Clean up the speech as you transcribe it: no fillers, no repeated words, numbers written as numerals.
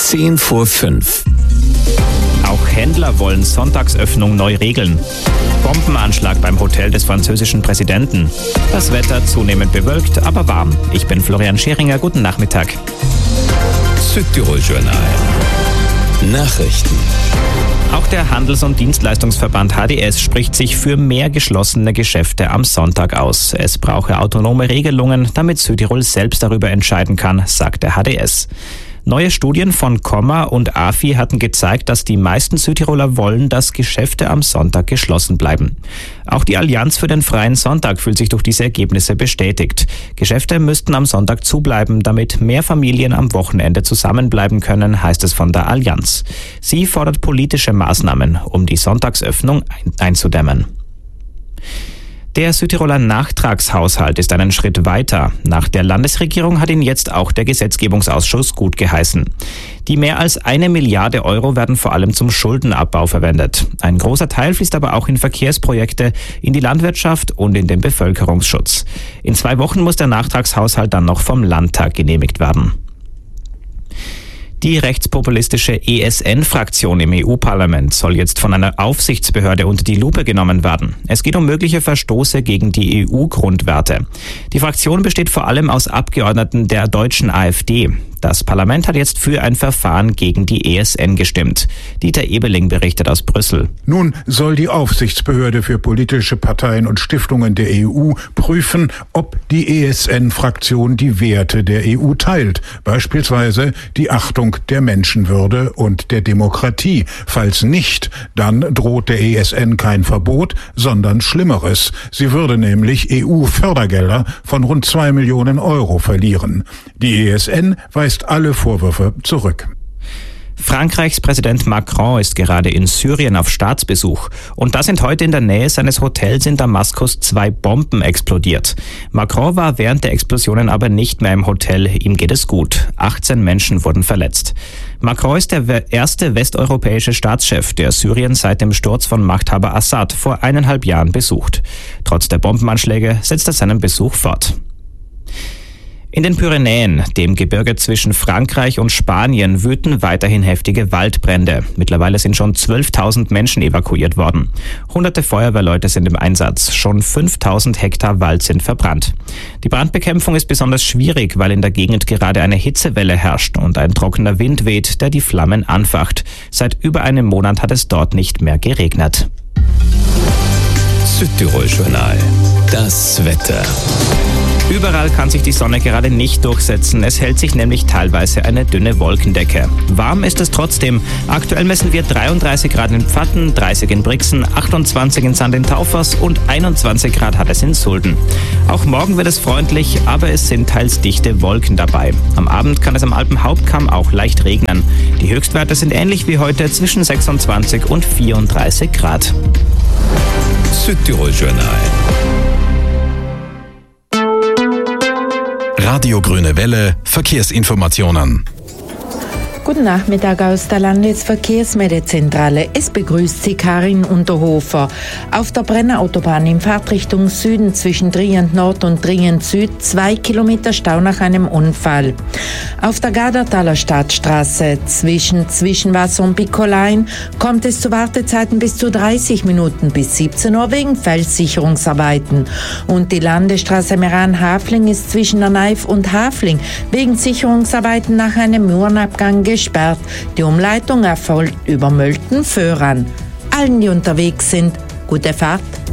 5:10. Auch Händler wollen Sonntagsöffnung neu regeln. Bombenanschlag beim Hotel des französischen Präsidenten. Das Wetter zunehmend bewölkt, aber warm. Ich bin Florian Scheringer. Guten Nachmittag. Südtirol Journal. Nachrichten. Auch der Handels- und Dienstleistungsverband HDS spricht sich für mehr geschlossene Geschäfte am Sonntag aus. Es brauche autonome Regelungen, damit Südtirol selbst darüber entscheiden kann, sagt der HDS. Neue Studien von Comma und AFI hatten gezeigt, dass die meisten Südtiroler wollen, dass Geschäfte am Sonntag geschlossen bleiben. Auch die Allianz für den freien Sonntag fühlt sich durch diese Ergebnisse bestätigt. Geschäfte müssten am Sonntag zubleiben, damit mehr Familien am Wochenende zusammenbleiben können, heißt es von der Allianz. Sie fordert politische Maßnahmen, um die Sonntagsöffnung einzudämmen. Der Südtiroler Nachtragshaushalt ist einen Schritt weiter. Nach der Landesregierung hat ihn jetzt auch der Gesetzgebungsausschuss gut geheißen. Die mehr als 1 Milliarde Euro werden vor allem zum Schuldenabbau verwendet. Ein großer Teil fließt aber auch in Verkehrsprojekte, in die Landwirtschaft und in den Bevölkerungsschutz. In 2 Wochen muss der Nachtragshaushalt dann noch vom Landtag genehmigt werden. Die rechtspopulistische ESN-Fraktion im EU-Parlament soll jetzt von einer Aufsichtsbehörde unter die Lupe genommen werden. Es geht um mögliche Verstoße gegen die EU-Grundwerte. Die Fraktion besteht vor allem aus Abgeordneten der deutschen AfD. Das Parlament hat jetzt für ein Verfahren gegen die ESN gestimmt. Dieter Ebeling berichtet aus Brüssel. Nun soll die Aufsichtsbehörde für politische Parteien und Stiftungen der EU prüfen, ob die ESN-Fraktion die Werte der EU teilt, beispielsweise die Achtung der Menschenwürde und der Demokratie. Falls nicht, dann droht der ESN kein Verbot, sondern Schlimmeres. Sie würde nämlich EU-Fördergelder von rund 2 Millionen Euro verlieren. Die ESN weist alle Vorwürfe zurück. Frankreichs Präsident Macron ist gerade in Syrien auf Staatsbesuch. Und da sind heute in der Nähe seines Hotels in Damaskus 2 Bomben explodiert. Macron war während der Explosionen aber nicht mehr im Hotel. Ihm geht es gut. 18 Menschen wurden verletzt. Macron ist der erste westeuropäische Staatschef, der Syrien seit dem Sturz von Machthaber Assad vor 1,5 Jahren besucht. Trotz der Bombenanschläge setzt er seinen Besuch fort. In den Pyrenäen, dem Gebirge zwischen Frankreich und Spanien, wüten weiterhin heftige Waldbrände. Mittlerweile sind schon 12.000 Menschen evakuiert worden. Hunderte Feuerwehrleute sind im Einsatz. Schon 5.000 Hektar Wald sind verbrannt. Die Brandbekämpfung ist besonders schwierig, weil in der Gegend gerade eine Hitzewelle herrscht und ein trockener Wind weht, der die Flammen anfacht. Seit über einem Monat hat es dort nicht mehr geregnet. Südtirol Journal. Das Wetter. Überall kann sich die Sonne gerade nicht durchsetzen. Es hält sich nämlich teilweise eine dünne Wolkendecke. Warm ist es trotzdem. Aktuell messen wir 33 Grad in Pfatten, 30 in Brixen, 28 in St. Taufers und 21 Grad hat es in Sulden. Auch morgen wird es freundlich, aber es sind teils dichte Wolken dabei. Am Abend kann es am Alpenhauptkamm auch leicht regnen. Die Höchstwerte sind ähnlich wie heute zwischen 26 und 34 Grad. Südtirol Journal. Radio Grüne Welle, Verkehrsinformationen. Guten Nachmittag aus der Landesverkehrsmeldezentrale. Es begrüßt Sie Karin Unterhofer. Auf der Brenner-Autobahn in Fahrtrichtung Süden zwischen Trient Nord und Trient Süd 2 Kilometer Stau nach einem Unfall. Auf der Gardertaler Stadtstraße zwischen Zwischenwasser und Picolein kommt es zu Wartezeiten bis zu 30 Minuten bis 17 Uhr wegen Felssicherungsarbeiten. Und die Landesstraße Meran-Hafling ist zwischen der Neif und Hafling wegen Sicherungsarbeiten nach einem Murenabgang gesperrt. Die Umleitung erfolgt über Mölten-Föhran. Allen, die unterwegs sind, gute Fahrt.